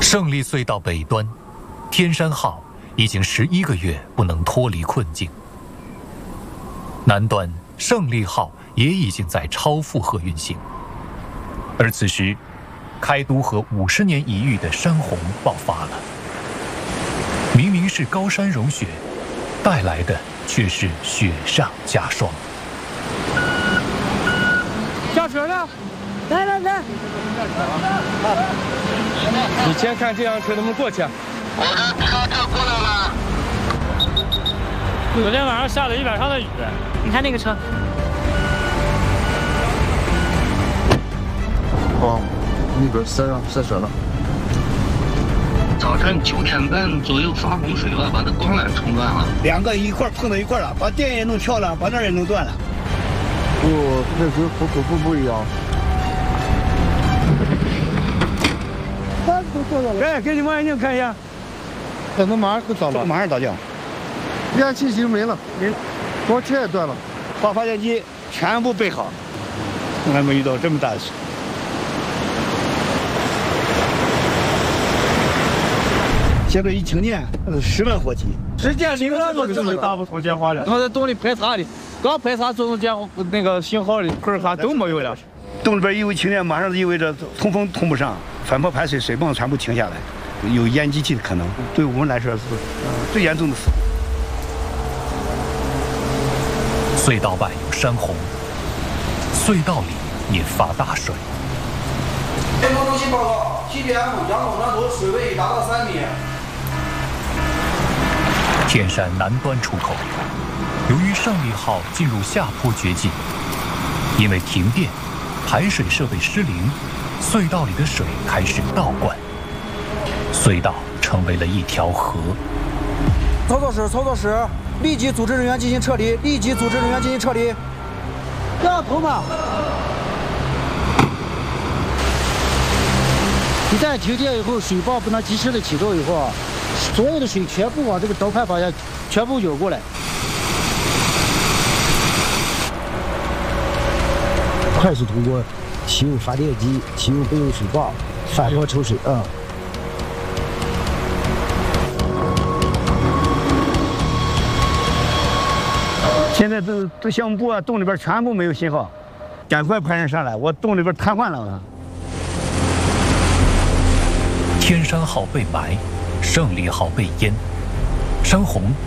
胜利隧道北端，天山号已经11个月不能脱离困境。南端，胜利号也已经在超负荷运行。而此时，开都河50年一遇的山洪爆发了。明明是高山融雪，带来的却是雪上加霜。 下车了，来！你先看这辆车能不能过去。 我的车过来了。 昨天晚上下了1晚上的雨，你看那个车。 哦，那边塞车了。 早晨9点半左右发洪水了，把那光缆冲断了。 两个一块碰到一块了，把电也弄跳了，把那儿也弄断了。 哦，那跟河口不一样。 哎，给你望远镜看一下， 可能马上就着了， 马上倒掉。 燃气已经没了，光车也断了， 把发电机全部备好。从来没遇到这么大的事。现在一停电，10万火急。 实际上，这么大不同电话了。我在洞里排查的，刚排查中间那个信号的口啥都没有了。 洞里边一有停电，马上就意味着通风通不上，反坡排水水泵全部停下来，有淹机器的可能。对我们来说是最严重的事故。 隧道外有山洪，隧道里引发大水。 天空中心报告，7点5，杨拱南头水位已达到3米。 天山南端出口，由于胜利号进入下坡绝境，因为停电，排水设备失灵，隧道里的水开始倒灌，隧道成为了一条河。 操作室，立即组织人员进行撤离，掉头嘛。一旦停电以后，水泵不能及时的启动以后，所有的水全部往这个导盘方向全部涌过来。快速通过启用发电机，启用备用水泵，反坡抽水啊。现在都项目部啊，洞里边全部没有信号，赶快派人上来，我洞里边瘫痪了啊。 天山号被埋，胜利号被淹，山洪